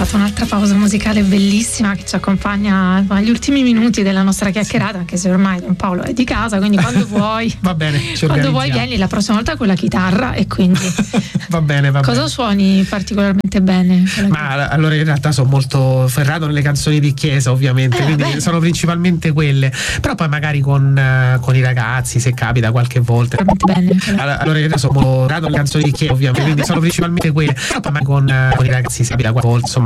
fatto un'altra pausa musicale bellissima che ci accompagna agli ultimi minuti della nostra chiacchierata, anche se ormai Don Paolo è di casa, quindi quando vuoi va bene, quando vuoi vieni la prossima volta con la chitarra e quindi va bene. Cosa suoni particolarmente bene? Ma allora in realtà sono molto ferrato nelle canzoni di chiesa, ovviamente, quindi sono principalmente quelle, però poi magari con i ragazzi, se capita qualche volta. Bene. Allora in realtà sono molto ferrato nelle canzoni di chiesa, ovviamente, quindi sono principalmente quelle, però poi magari con i ragazzi, se capita qualche volta, insomma.